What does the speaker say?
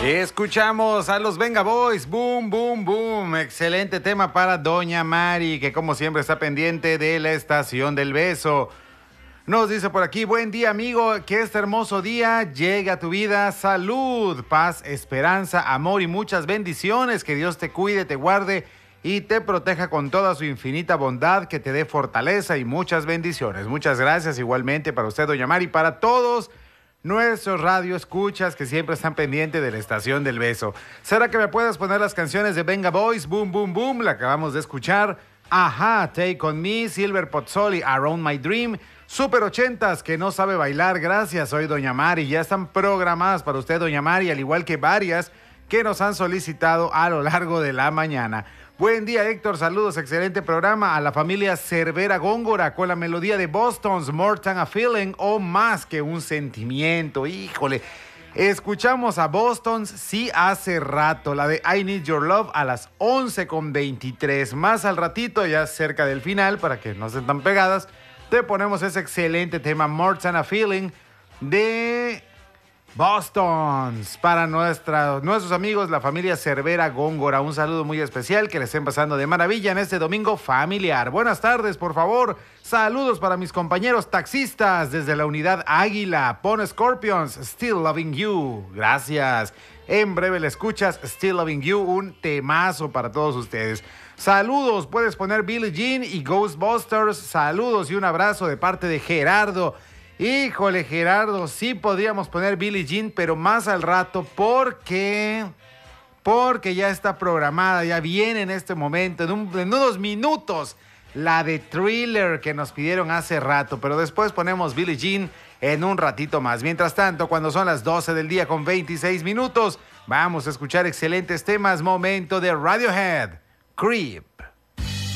Escuchamos a los Venga Boys, boom, boom, boom. Excelente tema para Doña Mari, que como siempre está pendiente de la estación del beso. Nos dice por aquí, buen día amigo, que este hermoso día llegue a tu vida salud, paz, esperanza, amor y muchas bendiciones. Que Dios te cuide, te guarde y te proteja con toda su infinita bondad, que te dé fortaleza y muchas bendiciones. Muchas gracias igualmente para usted, Doña Mari, para todos nuestros radioescuchas que siempre están pendientes de la estación del beso. ¿Será que me puedes poner las canciones de Venga Boys? Boom, boom, boom, la acabamos de escuchar. Ajá, Take On Me, Silver Pozzoli, Around My Dream, Super 80s, que no sabe bailar, gracias, soy Doña Mari. Ya están programadas para usted, Doña Mari, al igual que varias que nos han solicitado a lo largo de la mañana. Buen día, Héctor, saludos, excelente programa. A la familia Cervera Góngora con la melodía de Boston's More Than a Feeling o Más que un Sentimiento. Híjole, escuchamos a Boston's sí hace rato, la de I Need Your Love a las 11:23. Más al ratito, ya cerca del final, para que no estén tan pegadas, te ponemos ese excelente tema More Than a Feeling de Boston's para nuestros amigos, la familia Cervera Góngora. Un saludo muy especial, que le estén pasando de maravilla en este domingo familiar. Buenas tardes, por favor. Saludos para mis compañeros taxistas desde la unidad Águila. Pon Scorpions, Still Loving You. Gracias. En breve le escuchas Still Loving You, un temazo para todos ustedes. Saludos, puedes poner Billie Jean y Ghostbusters. Saludos y un abrazo de parte de Gerardo. Híjole, Gerardo, sí podríamos poner Billie Jean, pero más al rato, porque ya está programada, ya viene en este momento, en unos minutos, la de Thriller que nos pidieron hace rato, pero después ponemos Billie Jean en un ratito más. Mientras tanto, cuando son las 12 del día con 26 minutos, vamos a escuchar excelentes temas. Momento de Radiohead, Creep.